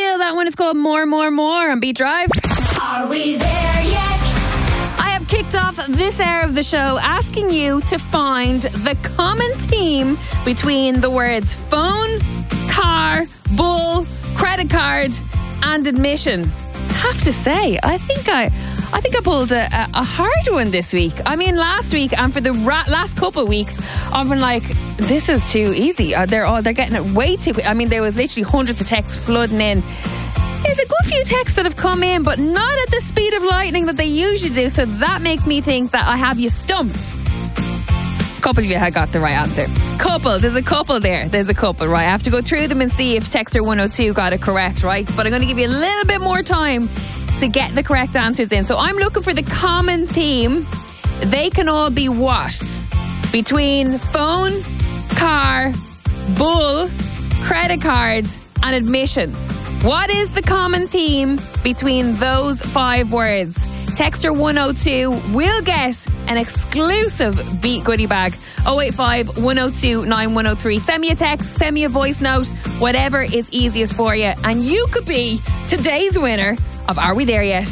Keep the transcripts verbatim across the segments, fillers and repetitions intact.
feel that one is called More, More, More on Beat Drive. Are we there yet? I have kicked off this hour of the show asking you to find the common theme between the words phone, car, bull, credit card and admission. Have to say, I think I I think I pulled a, a, a hard one this week. I mean, last week and for the ra- last couple of weeks, I've been like, this is too easy. Uh, they're all they're getting it way too quick. I mean, there was literally hundreds of texts flooding in. There's a good few texts that have come in, but not at the speed of lightning that they usually do. So that makes me think that I have you stumped. A couple of you have got the right answer. Couple, there's a couple there. There's a couple, right? I have to go through them and see if Texter one oh two got it correct, right? But I'm going to give you a little bit more time to get the correct answers in. So I'm looking for the common theme. They can all be what? Between phone, car, bull, credit cards, and admission. What is the common theme between those five words? Texter one oh two will get an exclusive Beat goodie bag. oh eight five, one oh two, nine one oh three. Send me a text, send me a voice note, whatever is easiest for you. And you could be today's winner of Are We There Yet?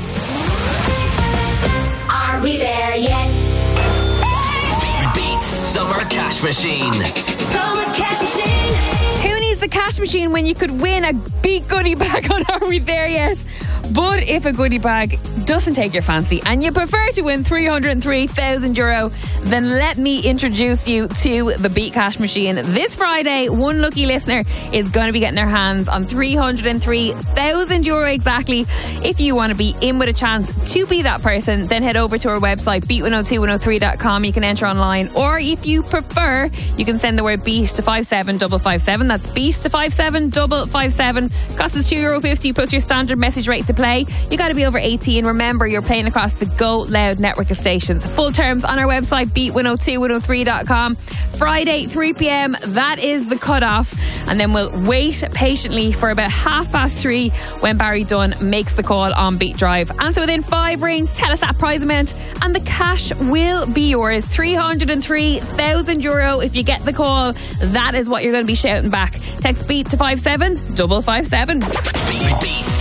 Are we there yet? Beat Summer Cash Machine. Summer Cash Machine. Who needs the cash machine when you could win a Beat goodie bag on Are We There Yet? But if a goodie bag doesn't take your fancy and you prefer to win three hundred three thousand euro, then let me introduce you to the Beat Cash Machine. This Friday, one lucky listener is going to be getting their hands on three hundred three thousand euro exactly. If you want to be in with a chance to be that person, then head over to our website, beat one oh two one oh three dot com. You can enter online, or if you prefer, you can send the word beat to five seven five five seven. That's beat to five seven five five seven. Cost is two euro fifty plus your standard message rate to play. You got to be over eighteen. Remember, you're playing across the Go Loud network of stations. Full terms on our website, beat one oh two one oh three dot com. Friday, three p.m. That is the cutoff. And then we'll wait patiently for about half past three when Barry Dunn makes the call on Beat Drive. Answer within five rings, tell us that prize amount, and the cash will be yours. three hundred three thousand euro. If you get the call, that is what you're going to be shouting back. Text beat to five seven five five seven. Beat